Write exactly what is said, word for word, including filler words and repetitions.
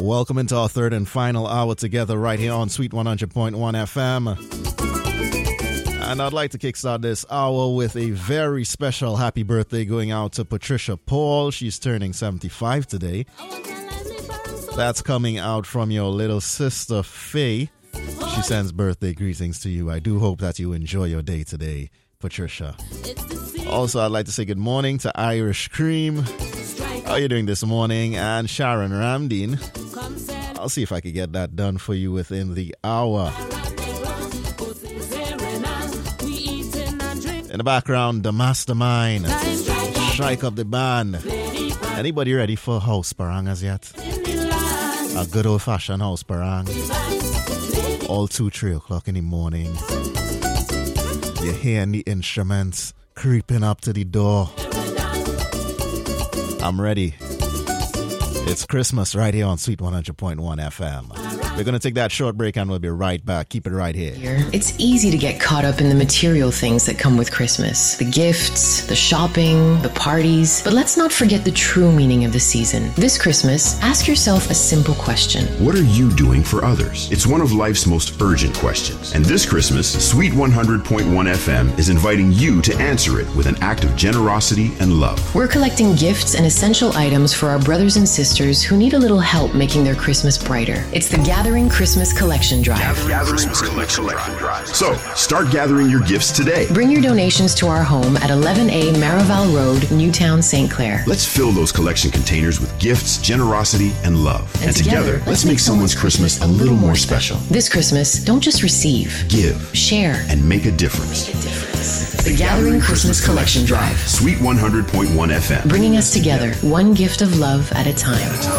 Welcome into our third and final hour together right here on Sweet one hundred point one F M. And I'd like to kickstart this hour with a very special happy birthday going out to Patricia Paul. She's turning seventy-five today. That's coming out from your little sister, Faye. She sends birthday greetings to you. I do hope that you enjoy your day today, Patricia. Also, I'd like to say good morning to Irish Cream. How are you doing this morning? And Sharon Ramdeen. I'll see if I can get that done for you within the hour. In the background, the mastermind. Strike up the band. Anybody ready for house parang as yet? A good old-fashioned house parang. All two, three o'clock in the morning. You're hearing the instruments creeping up to the door. I'm ready. It's Christmas right here on Sweet one hundred point one F M. We're going to take that short break and we'll be right back. Keep it right here. It's easy to get caught up in the material things that come with Christmas. The gifts, the shopping, the parties. But let's not forget the true meaning of the season. This Christmas, ask yourself a simple question. What are you doing for others? It's one of life's most urgent questions. And this Christmas, Sweet one hundred point one F M is inviting you to answer it with an act of generosity and love. We're collecting gifts and essential items for our brothers and sisters who need a little help making their Christmas brighter. It's the Gathering Christmas Collection Drive. Gathering Christmas Collection Drive. So, start gathering your gifts today. Bring your donations to our home at eleven A Marival Road, Newtown, Saint Clair. Let's fill those collection containers with gifts, generosity, and love. And, and together, together, let's, let's make make someone's Christmas a little more special. This Christmas, don't just receive, give, share, and make a difference. Make a difference. The Gathering Christmas Collection Drive. Sweet one hundred point one F M. Bringing us together, one gift of love at a time.